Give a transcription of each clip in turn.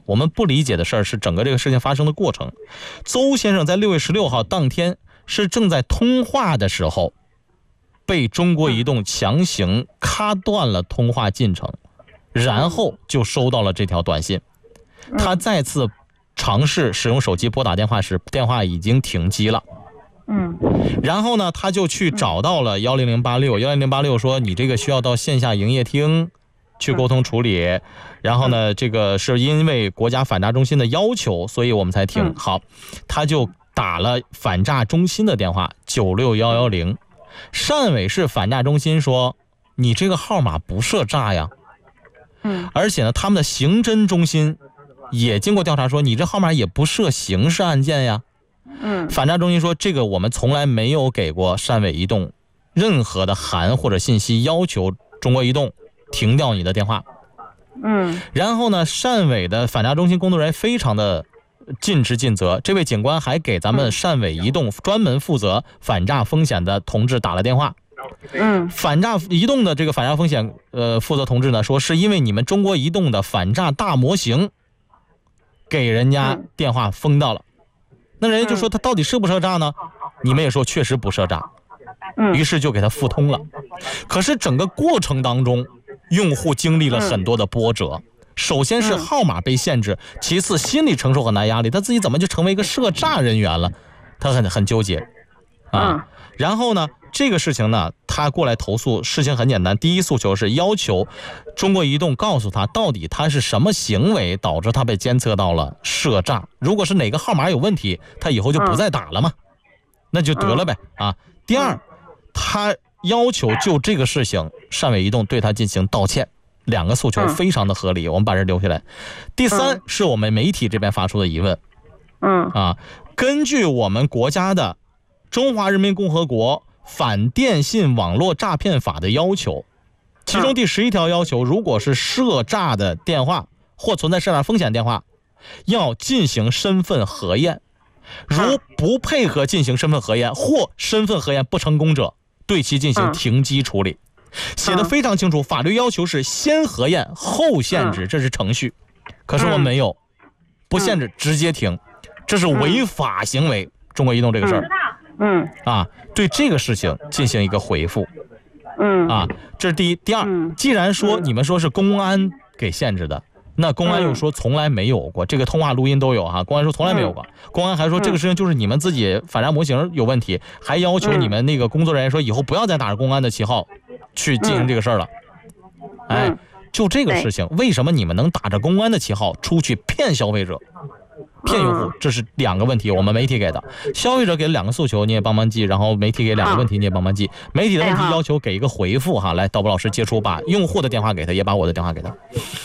我们不理解的事儿是整个这个事情发生的过程。邹先生在6月16号当天是正在通话的时候，被中国移动强行卡断了通话进程，然后就收到了这条短信。他再次尝试使用手机拨打电话时，电话已经停机了。然后呢，他就去找到了10086，10086说你这个需要到线下营业厅去沟通处理，然后呢，这个是因为国家反诈中心的要求，所以我们才停。好，他就打了反诈中心的电话96110，汕尾市反诈中心说你这个号码不涉诈呀。而且呢，他们的刑侦中心也经过调查说你这号码也不涉刑事案件呀。反诈中心说这个我们从来没有给过汕尾移动任何的函或者信息要求中国移动停掉你的电话。然后呢，汕尾的反诈中心工作人员非常的尽职尽责，这位警官还给咱们汕尾移动专门负责反诈风险的同志打了电话。反诈移动的这个反诈风险负责同志呢说，是因为你们中国移动的反诈大模型给人家电话封到了。那人家就说他到底涉不涉诈呢？你们也说确实不涉诈，于是就给他复通了。可是整个过程当中，用户经历了很多的波折。首先是号码被限制，其次心理承受很大压力，他自己怎么就成为一个涉诈人员了？他很纠结啊。然后呢，这个事情呢，他过来投诉，事情很简单，第一诉求是要求中国移动告诉他到底他是什么行为导致他被监测到了涉诈，如果是哪个号码有问题，他以后就不再打了嘛，那就得了呗啊。第二，他要求就这个事情汕尾移动对他进行道歉，两个诉求非常的合理，我们把这留下来。第三是我们媒体这边发出的疑问，根据我们国家的中华人民共和国反电信网络诈骗法的要求，其中第11条要求，如果是涉诈的电话或存在涉诈风险电话，要进行身份核验，如不配合进行身份核验或身份核验不成功者，对其进行停机处理。写得非常清楚，法律要求是先核验后限制，这是程序。可是我们没有，不限制直接停，这是违法行为。中国移动这个事儿，对这个事情进行一个回复，这是第一。第二，既然说你们说是公安给限制的，那公安又说从来没有过，这个通话录音都有哈，公安说从来没有过，公安还说这个事情就是你们自己反诈模型有问题，还要求你们那个工作人员说以后不要再打着公安的旗号去进行这个事儿了。就这个事情，为什么你们能打着公安的旗号出去骗消费者？骗用户，这是两个问题，我们媒体给的。消费者给了两个诉求，你也帮忙记，然后媒体给两个问题，你也帮忙记。媒体的问题要求给一个回复哈，来，导播老师接触，把用户的电话给他，也把我的电话给他。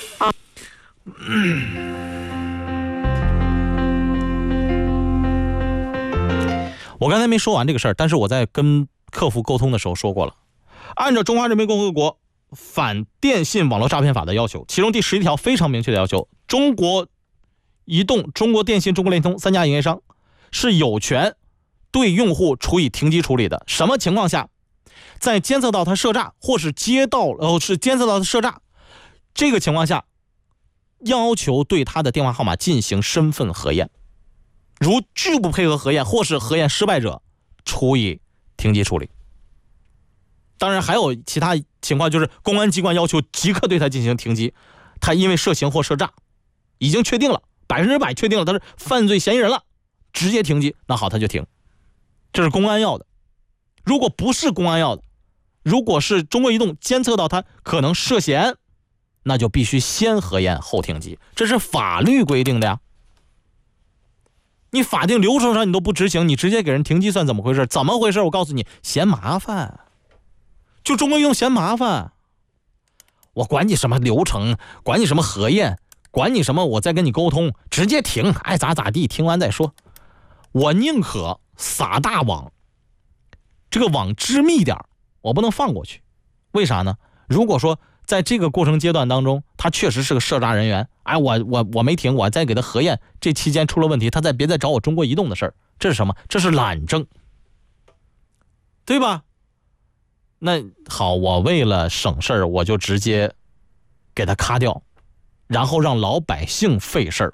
我刚才没说完这个事儿，但是我在跟客服沟通的时候说过了，按照中华人民共和国反电信网络诈骗法的要求，其中第11条非常明确的要求，中国移动、中国电信、中国联通三家营业商是有权对用户处以停机处理的。什么情况下，在监测到他涉诈或是监测到他涉诈这个情况下，要求对他的电话号码进行身份核验，如拒不配合核验或是核验失败者，处以停机处理。当然还有其他情况，就是公安机关要求即刻对他进行停机，他因为涉刑或涉诈已经确定了100%确定了他是犯罪嫌疑人了，直接停机，那好他就停，这是公安要的。如果不是公安要的，如果是中国移动监测到他可能涉嫌，那就必须先核验后停机，这是法律规定的呀。你法定流程上你都不执行，你直接给人停机算怎么回事？怎么回事？我告诉你，嫌麻烦，就中国移动嫌麻烦。我管你什么流程，管你什么核验，管你什么我再跟你沟通，直接停，爱咋咋地，停完再说。我宁可撒大网，这个网织密点，我不能放过去。为啥呢？如果说在这个过程阶段当中，他确实是个涉诈人员，我没停，我再给他核验，这期间出了问题，他别再找我中国移动的事儿，这是什么？这是懒政，对吧？那好，我为了省事儿，我就直接给他咔掉，然后让老百姓费事儿。